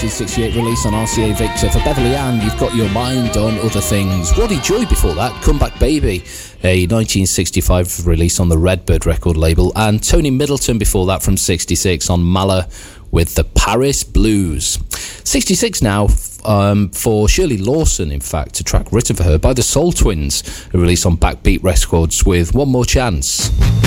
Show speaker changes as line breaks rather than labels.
1968 release on RCA Victor. For Beverly Ann, You've Got Your Mind on Other Things. Roddy Joy before that, Come Back Baby, a 1965 release on the Redbird record label. And Tony Middleton before that from 66 on Mahler with the Paris Blues. 66 now for Shirley Lawson, in fact, a track written for her by the Soul Twins, a release on Backbeat Records with One More Chance.